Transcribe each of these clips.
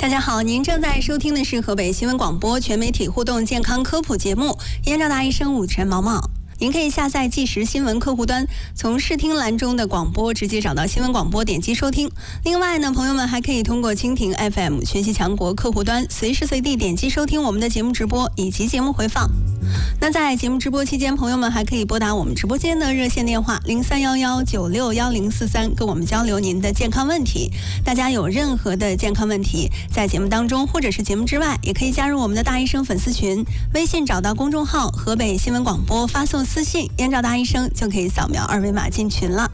大家好，您正在收听的是河北新闻广播全媒体互动健康科普节目，燕赵大医生，主持人毛毛。您可以下载即时新闻客户端，从视听栏中的广播直接找到新闻广播，点击收听。另外呢，朋友们还可以通过蜻蜓 FM 学习强国客户端，随时随地点击收听我们的节目直播以及节目回放。那在节目直播期间，朋友们还可以拨打我们直播间的热线电话0311961043，跟我们交流您的健康问题。大家有任何的健康问题，在节目当中或者是节目之外，也可以加入我们的大医生粉丝群，微信找到公众号河北新闻广播，发送私信燕赵大医生，就可以扫描二维码进群了。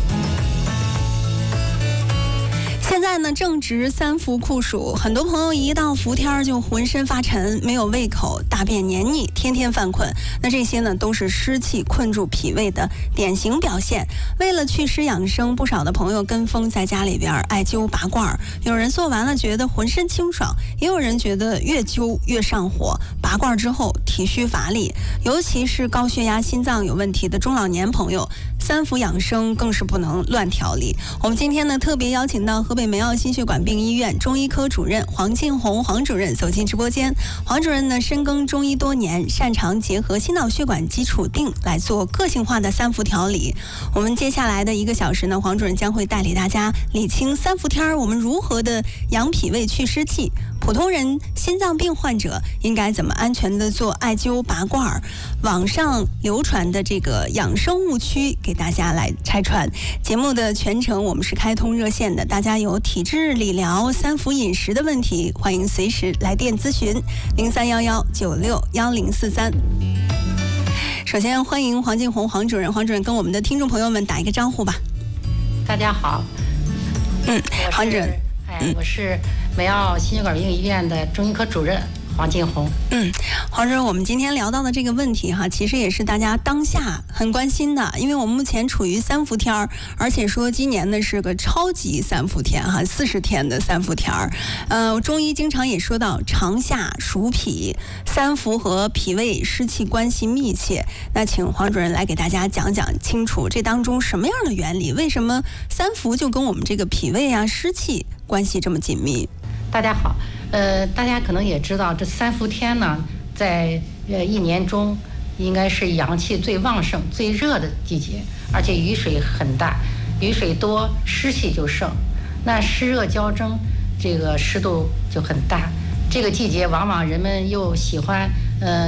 现在呢，正值三伏酷暑，很多朋友一到伏天就浑身发沉，没有胃口，大便黏腻，天天犯困。那这些呢，都是湿气困住脾胃的典型表现。为了祛湿养生，不少的朋友跟风在家里边艾灸拔罐，有人做完了觉得浑身清爽，也有人觉得越灸越上火，拔罐之后体虚乏力。尤其是高血压、心脏有问题的中老年朋友，三伏养生更是不能乱调理。我们今天呢，特别邀请到河北梅奥心血管病医院中医科主任黄进红黄主任走进直播间。黄主任呢，深耕中医多年，擅长结合心脑血管基础定来做个性化的三伏调理。我们接下来的1个小时呢，黄主任将会带领大家理清三伏天我们如何的养脾胃去湿气，普通人心脏病患者应该怎么安全的做艾灸拔罐，网上流传的这个养生误区给大家来拆穿。节目的全程我们是开通热线的，大家有体质、理疗、三伏饮食的问题，欢迎随时来电咨询0311961043。首先欢迎黄进红黄主任，黄主任跟我们的听众朋友们打一个招呼吧。 大家好， 黄主任， 我是梅奥心血管病医院的中医科主任黄进红。 黄主任，我们今天聊到的这个问题哈，其实也是大家当下很关心的，因为我们目前处于三伏天，而且说今年呢是个超级三伏天哈，40天的三伏天。中医经常也说到长夏属脾，三伏和脾胃湿气关系密切。那请黄主任来给大家讲讲清楚这当中什么样的原理，为什么三伏就跟我们这个脾胃啊湿气关系这么紧密？ 大家好，大家可能也知道，这三伏天呢，在一年中应该是阳气最旺盛、最热的季节，而且雨水很大，雨水多，湿气就盛，那湿热交争，这个湿度就很大。这个季节往往人们又喜欢